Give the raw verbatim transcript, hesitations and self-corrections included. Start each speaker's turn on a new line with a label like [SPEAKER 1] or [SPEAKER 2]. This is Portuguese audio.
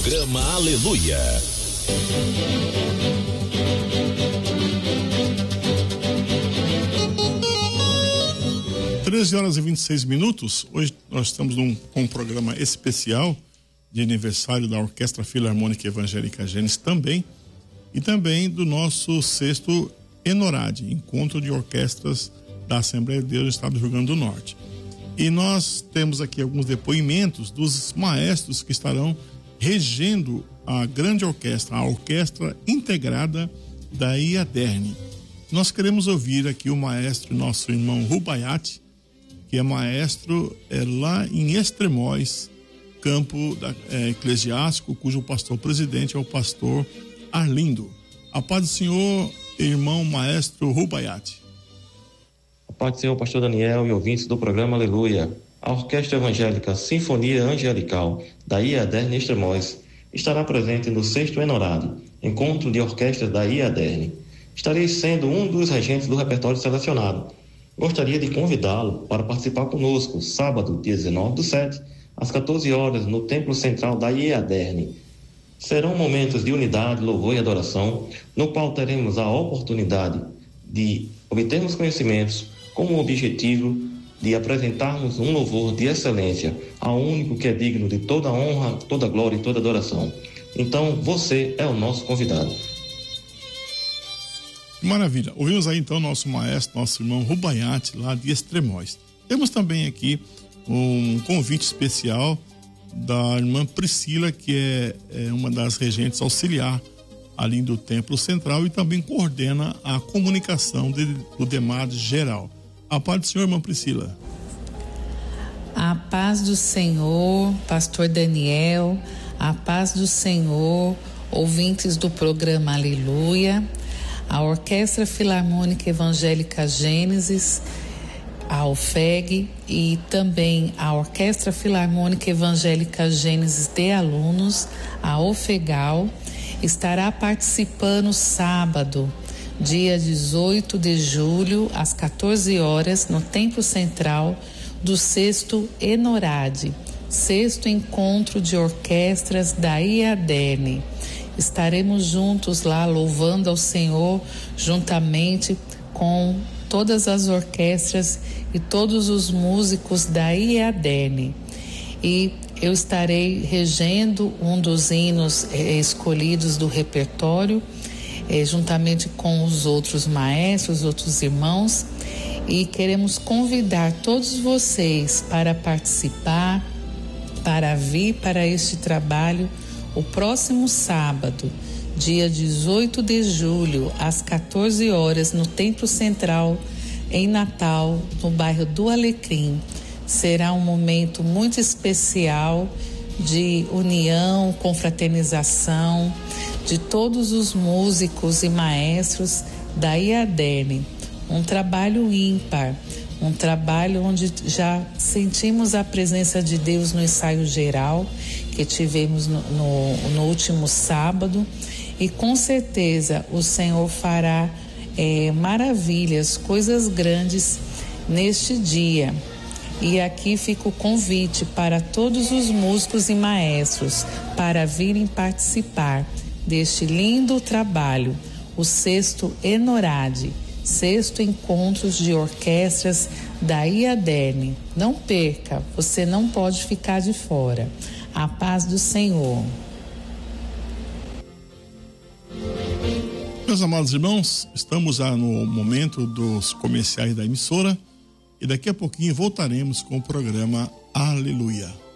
[SPEAKER 1] Programa Aleluia.
[SPEAKER 2] treze horas e vinte e seis minutos. Hoje nós estamos num, com um programa especial de aniversário da Orquestra Filarmônica Evangélica Gênesis também, e também do nosso sexto ENORAD, Encontro de Orquestras da Assembleia de Deus do Estado do Rio Grande do Norte. E nós temos aqui alguns depoimentos dos maestros que estarão regendo a grande orquestra, a Orquestra Integrada da IADERN. Nós queremos ouvir aqui o maestro, nosso irmão Rubaiyat, que é maestro é, lá em Extremóis, campo da, é, eclesiástico, cujo pastor-presidente é o pastor Arlindo. A paz do Senhor, irmão maestro Rubaiyat.
[SPEAKER 3] A paz do Senhor, pastor Daniel e ouvintes do programa Aleluia. A Orquestra Evangélica Sinfonia Angelical da IADERN Extremóis estará presente no sexto ENORAD, Encontro de Orquestras da IADERN. Estarei sendo um dos regentes do repertório selecionado. Gostaria de convidá-lo para participar conosco, sábado, dia dezenove do sete, às quatorze horas, no Templo Central da IADERN. Serão momentos de unidade, louvor e adoração, no qual teremos a oportunidade de obtermos conhecimentos com o objetivo de apresentarmos um louvor de excelência ao único que é digno de toda honra, toda glória e toda adoração. Então, você é o nosso convidado.
[SPEAKER 2] Maravilha. Ouvimos aí então nosso maestro, nosso irmão Rubaiyat, lá de Extremóis. Temos também aqui um convite especial da irmã Priscila, que é, é uma das regentes auxiliar ali do Templo Central e também coordena a comunicação de, do DEMAD geral. A paz do Senhor, irmã Priscila.
[SPEAKER 4] A paz do Senhor, pastor Daniel, a paz do Senhor, ouvintes do programa Aleluia. A Orquestra Filarmônica Evangélica Gênesis, a O F E G, e também a Orquestra Filarmônica Evangélica Gênesis de Alunos, a OFEGAL, estará participando sábado, dia dezoito de julho, às quatorze horas, no Templo Central do sexto ENORAD, sexto Encontro de Orquestras da IADERN. Estaremos juntos lá louvando ao Senhor juntamente com todas as orquestras e todos os músicos da IADERN. E eu estarei regendo um dos hinos eh, escolhidos do repertório, eh, juntamente com os outros maestros, outros irmãos, e queremos convidar todos vocês para participar, para vir para este trabalho o próximo sábado, dia dezoito de julho, às quatorze horas, no Templo Central, em Natal, no bairro do Alecrim. Será um momento muito especial de união, confraternização de todos os músicos e maestros da IADERN. Um trabalho ímpar, um trabalho onde já sentimos a presença de Deus no ensaio geral que tivemos no, no, no último sábado, e com certeza o Senhor fará é, maravilhas, coisas grandes neste dia. E aqui fica o convite para todos os músicos e maestros para virem participar deste lindo trabalho, o sexto ENORAD, sexto Encontros de Orquestras da IADERN. Não perca, você não pode ficar de fora. A paz do Senhor.
[SPEAKER 2] Meus amados irmãos, estamos no momento dos comerciais da emissora e daqui a pouquinho voltaremos com o programa Aleluia.